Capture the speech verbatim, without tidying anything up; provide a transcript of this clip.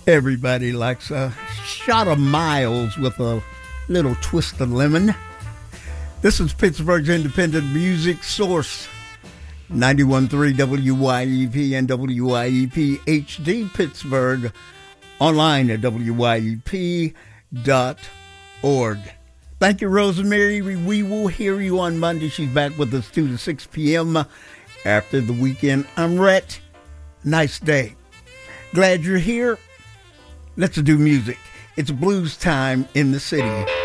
Everybody likes a shot of Miles with a little twist of lemon. This is Pittsburgh's independent music source, ninety-one point three W Y E P and W Y E P H D Pittsburgh, online at W Y E P dot org. Thank you, Rosemary. We will hear you on Monday. She's back with us two to six p.m. after the weekend. I'm Rhett. Nice day. Glad you're here. Let's do music. It's blues time in the city.